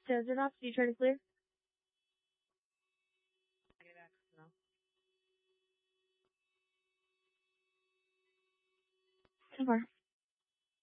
Desert off. Do you try to clear? Negative access now. So far.